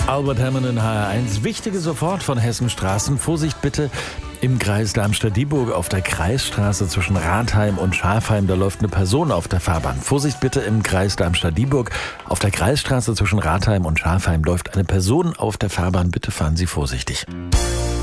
Albert Hammond in HR1. Wichtige sofort von Hessenstraßen. Vorsicht bitte im Kreis Darmstadt-Dieburg auf der Kreisstraße zwischen Rathheim und Schafheim. Da läuft eine Person auf der Fahrbahn. Vorsicht bitte im Kreis Darmstadt-Dieburg auf der Kreisstraße zwischen Rathheim und Schafheim läuft eine Person auf der Fahrbahn. Bitte fahren Sie vorsichtig.